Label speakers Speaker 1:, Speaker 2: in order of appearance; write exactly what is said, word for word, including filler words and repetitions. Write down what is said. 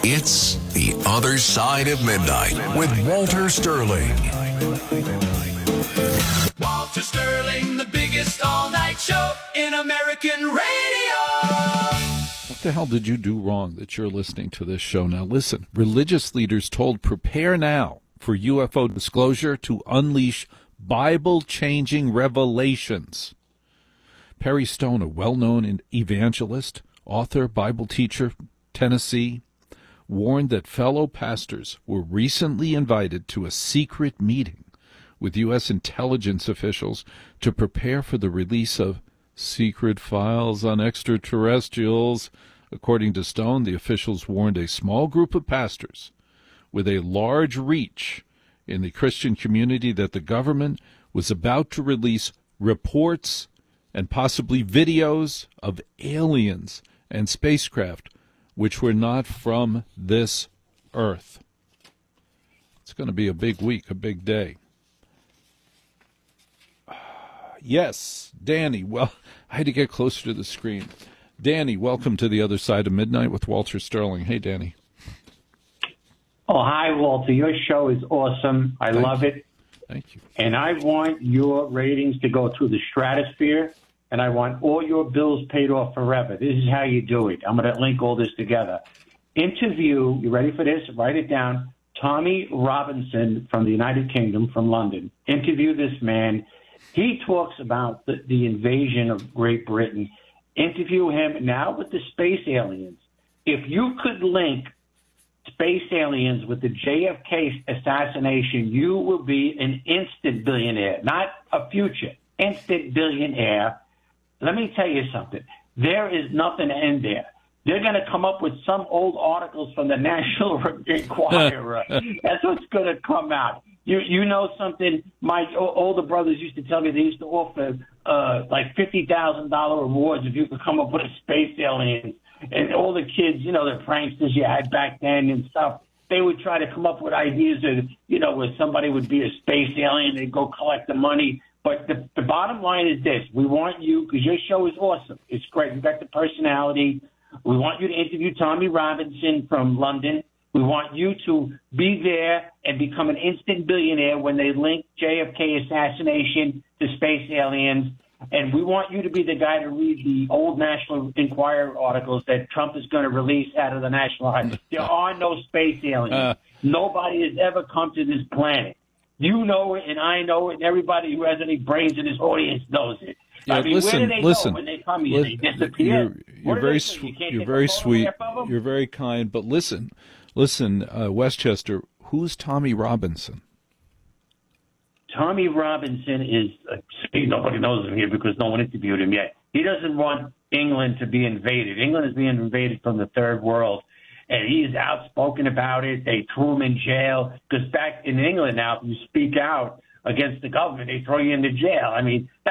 Speaker 1: It's The Other Side of Midnight with Walter Sterling.
Speaker 2: Walter Sterling, the biggest all-night show in American radio.
Speaker 3: What the hell did you do wrong that you're listening to this show? Now listen, religious leaders told prepare now for U F O disclosure to unleash Bible-changing revelations. Perry Stone, a well-known evangelist, author, Bible teacher, Tennessee, warned that fellow pastors were recently invited to a secret meeting with U S intelligence officials to prepare for the release of secret files on extraterrestrials. According to Stone, the officials warned a small group of pastors with a large reach in the Christian community that the government was about to release reports and possibly videos of aliens and spacecraft which were not from this earth. It's going to be a big week, a big day. Yes, Danny. Well, I had to get closer to the screen. Danny, welcome to The Other Side of Midnight with Walter Sterling. Hey, Danny.
Speaker 4: Oh, hi, Walter. Your show is awesome. I
Speaker 3: Thank
Speaker 4: love
Speaker 3: you.
Speaker 4: it.
Speaker 3: Thank you.
Speaker 4: And I want your ratings to go through the stratosphere, and I want all your bills paid off forever. This is how you do it. I'm going to link all this together. Interview, you ready for this? Write it down. Tommy Robinson from the United Kingdom, from London. Interview this man. He talks about the, the invasion of Great Britain. Interview him now with the space aliens. If you could link space aliens with the J F K assassination, you will be an instant billionaire, not a future, instant billionaire. Let me tell you something. There is nothing to end there. They're going to come up with some old articles from the National Enquirer. That's what's going to come out. You you know something? My older brothers used to tell me they used to offer uh, like fifty thousand dollars rewards if you could come up with a space alien. And all the kids, you know, the pranksters you had back then and stuff, they would try to come up with ideas of, you know, where somebody would be a space alien, they'd go collect the money. But the, the bottom line is this. We want you, because your show is awesome. It's great. You've got the personality. We want you to interview Tommy Robinson from London. We want you to be there and become an instant billionaire when they link J F K assassination to space aliens. And we want you to be the guy to read the old National Enquirer articles that Trump is going to release out of the National Archives. There are no space aliens. Uh, Nobody has ever come to this planet. You know it, and I know it, and everybody who has any brains in this audience knows it.
Speaker 3: Yeah,
Speaker 4: I mean,
Speaker 3: listen,
Speaker 4: where do they
Speaker 3: listen,
Speaker 4: go when they come here?
Speaker 3: listen,
Speaker 4: They disappear.
Speaker 3: You're, you're very,
Speaker 4: sw-
Speaker 3: you
Speaker 4: you're
Speaker 3: very sweet. You're very kind. But listen, listen, uh, Westchester. Who's Tommy Robinson?
Speaker 4: Tommy Robinson is uh, nobody knows him here because no one interviewed him yet. He doesn't want England to be invaded. England is being invaded from the third world, and he's outspoken about it. They threw him in jail because back in England now, if you speak out against the government, they throw you into jail. I mean.